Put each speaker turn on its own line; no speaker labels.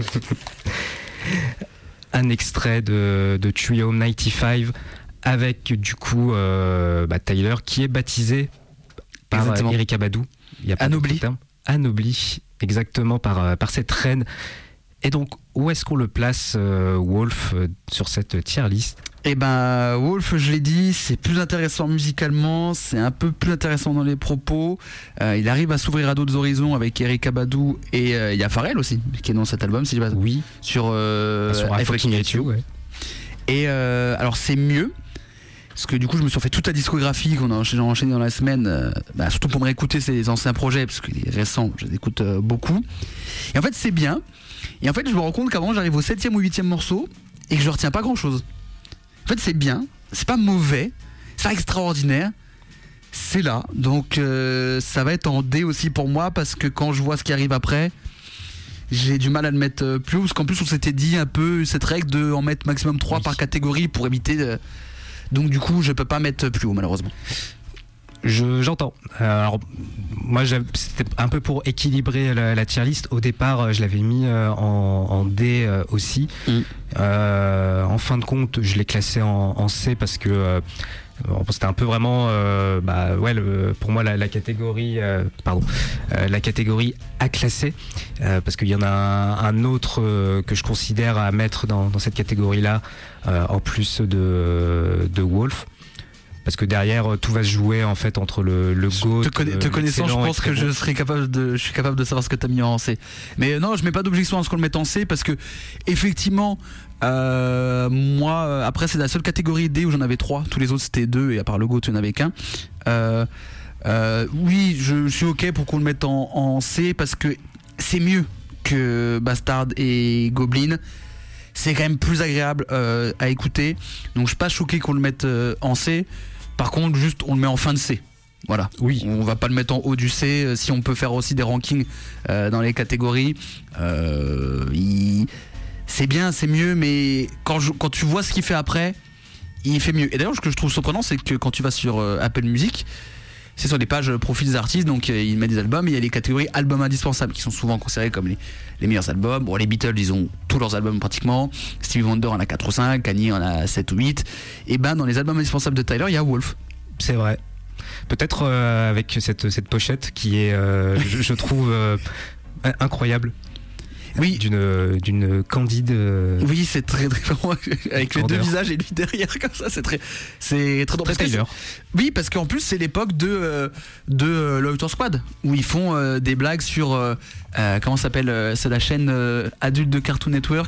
Un extrait de Trio 95 avec du coup Tyler qui est baptisé par Erykah Badu. Anobli, exactement, par cette reine. Et donc, où est-ce qu'on le place, Wolf, sur cette tier list ?
Eh ben, Wolf, je l'ai dit, c'est plus intéressant musicalement, c'est un peu plus intéressant dans les propos. Il arrive à s'ouvrir à d'autres horizons avec Erykah Badu et il y a Pharrell aussi, qui est dans cet album, si je dis pas.
Oui.
Sur
I Fucking Hate You, ouais.
Et alors, c'est mieux. Parce que du coup je me suis fait toute la discographie qu'on a enchaîné dans la semaine, surtout pour me réécouter ses anciens projets, parce que les récents je les écoute beaucoup. Et en fait c'est bien. Et en fait je me rends compte qu'avant j'arrive au 7e ou 8e morceau et que je retiens pas grand chose. En fait c'est bien, c'est pas mauvais, c'est pas extraordinaire, c'est là. Donc ça va être en D aussi pour moi, parce que quand je vois ce qui arrive après, j'ai du mal à le mettre plus haut, parce qu'en plus on s'était dit un peu cette règle de en mettre maximum 3 par catégorie pour éviter... Donc du coup je peux pas mettre plus haut malheureusement.
J'entends. Alors moi c'était un peu pour équilibrer la tier list. Au départ je l'avais mis en D aussi. En fin de compte je l'ai classé en C parce que c'était un peu vraiment pour moi la catégorie la catégorie à classer, parce qu'il y en a un autre que je considère à mettre dans cette catégorie là, en plus de Wolf, parce que derrière tout va se jouer en fait entre le GOAT.
Te connaissant, je pense que je suis capable de savoir ce que tu as mis en C. Mais non, je mets pas d'objection à ce qu'on le mette en C, parce que effectivement moi après c'est la seule catégorie D où j'en avais 3, tous les autres c'était 2 et à part le GOAT il n'y en avait qu'un. Oui, je suis ok pour qu'on le mette en C, parce que c'est mieux que Bastard et Goblin. C'est quand même plus agréable à écouter. Donc je suis pas choqué qu'on le mette en C. Par contre, juste on le met en fin de C. Voilà.
Oui.
On va pas le mettre en haut du C. Si on peut faire aussi des rankings dans les catégories, c'est bien, c'est mieux, mais quand tu vois ce qu'il fait après, il fait mieux. Et d'ailleurs, ce que je trouve surprenant, c'est que quand tu vas sur Apple Music, c'est sur les pages profils des artistes, donc il met des albums, et il y a les catégories albums indispensables qui sont souvent considérés comme les meilleurs albums. Bon, les Beatles, ils ont tous leurs albums pratiquement. Stevie Wonder en a 4 ou 5, Kanye en a 7 ou 8. Et ben dans les albums indispensables de Tyler, il y a Wolf.
C'est vrai. Peut-être avec cette pochette qui est, je trouve, incroyable.
Oui,
d'une candide.
Oui, c'est très très avec les deux visages et lui derrière comme ça, c'est très drôle. Oui, parce qu'en plus c'est l'époque de Loiter Squad où ils font des blagues sur comment ça s'appelle, c'est la chaîne adulte de Cartoon Network.